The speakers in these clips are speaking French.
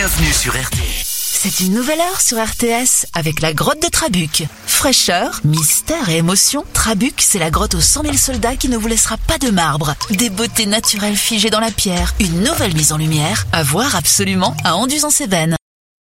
Bienvenue sur RTS. C'est une nouvelle heure sur RTS avec la grotte de Trabuc. Fraîcheur, mystère et émotion, Trabuc, c'est la grotte aux 100 000 soldats qui ne vous laissera pas de marbre. Des beautés naturelles figées dans la pierre, une nouvelle mise en lumière, à voir absolument à Anduze-en-Cévennes.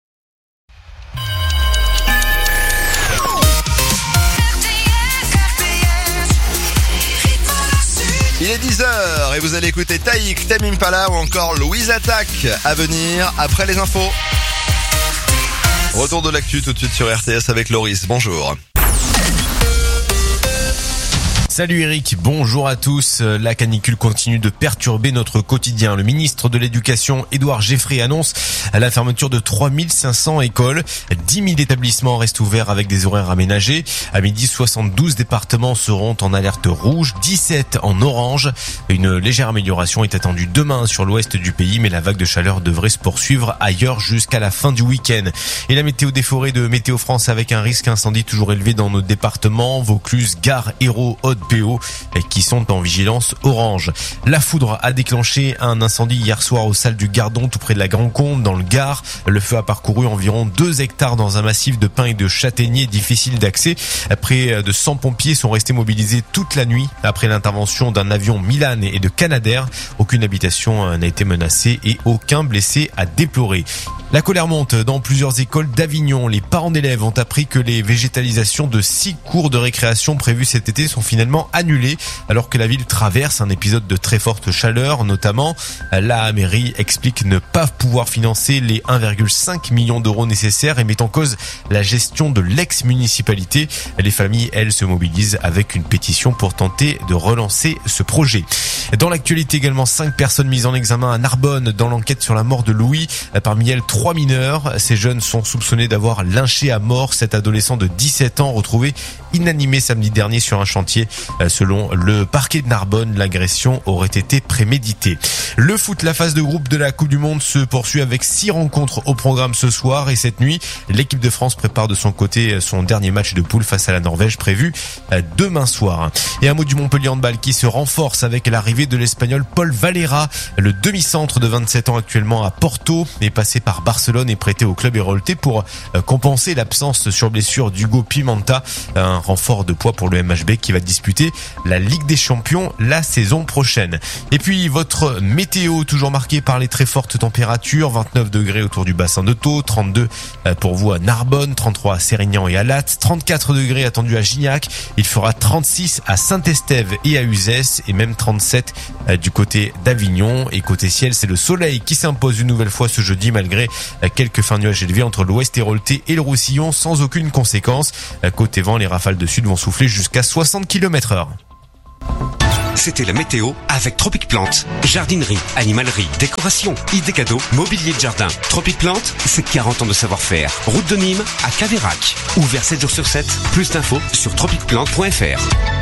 Il est 10h et vous allez écouter Taïk, Tame Impala ou encore Louise Attaque à venir après les infos. Retour de l'actu tout de suite sur RTS avec Loris. Bonjour. Salut Eric, bonjour à tous. La canicule continue de perturber notre quotidien. Le ministre de l'Éducation, Édouard Geoffrey, annonce la fermeture de 3500 écoles. 10 000 établissements restent ouverts avec des horaires aménagés. À midi, 72 départements seront en alerte rouge, 17 en orange. Une légère amélioration est attendue demain sur l'ouest du pays, mais la vague de chaleur devrait se poursuivre ailleurs jusqu'à la fin du week-end. Et la météo des forêts de Météo France avec un risque incendie toujours élevé dans nos départements, Vaucluse, Gare, Hérault, Haute-PO, qui sont en vigilance orange. La foudre a déclenché un incendie hier soir aux salles du Gardon, tout près de la Grand-Combe, dans le Gard. Le feu a parcouru environ 2 hectares dans un massif de pins et de châtaigniers difficile d'accès. Près de 100 pompiers sont restés mobilisés toute la nuit après l'intervention d'un avion Milan et de Canadair. Aucune habitation n'a été menacée et aucun blessé à déplorer. La colère monte dans plusieurs écoles d'Avignon. Les parents d'élèves ont appris que les végétalisations de 6 cours de récréation prévues cet été sont finalement annulées, alors que la ville traverse un épisode de très forte chaleur, notamment. La mairie explique ne pas pouvoir financer les 1,5 million d'euros nécessaires et met en cause la gestion de l'ex-municipalité. Les familles, elles, se mobilisent avec une pétition pour tenter de relancer ce projet. Dans l'actualité également, 5 personnes mises en examen à Narbonne dans l'enquête sur la mort de Louis. Parmi elles, 3 mineurs. Ces jeunes sont soupçonnés d'avoir lynché à mort cet adolescent de 17 ans retrouvé inanimé samedi dernier sur un chantier. Selon le parquet de Narbonne, l'agression aurait été préméditée. Le foot, la phase de groupe de la Coupe du Monde se poursuit avec 6 rencontres au programme ce soir et cette nuit. L'équipe de France prépare de son côté son dernier match de poule face à la Norvège prévu demain soir. Et un mot du Montpellier Handball qui se renforce avec l'arrivée de l'Espagnol Paul Valera. Le demi-centre de 27 ans actuellement à Porto est passé par Barcelone et prêté au club héroltais pour compenser l'absence sur blessure d'Hugo Pimenta. Un renfort de poids pour le MHB qui va disputer la Ligue des Champions la saison prochaine. Et puis votre météo toujours marquée par les très fortes températures, 29 degrés autour du bassin de Thau, 32 pour vous à Narbonne, 33 à Sérignan et à Latte, 34 degrés attendus à Gignac, il fera 36 à Saint-Estève et à Uzès et même 37 du côté d'Avignon. Et côté ciel, c'est le soleil qui s'impose une nouvelle fois ce jeudi malgré quelques fins nuages élevés entre l'ouest héroltais et le Roussillon sans aucune conséquence. Côté vent, les rafales de sud vont souffler jusqu'à 60 km/h. C'était la météo avec Tropic Plante. Jardinerie, animalerie, décoration, idées cadeaux, mobilier de jardin. Tropic Plante, c'est 40 ans de savoir-faire. Route de Nîmes à Caveyrac. Ouvert 7 jours sur 7. Plus d'infos sur tropicplante.fr.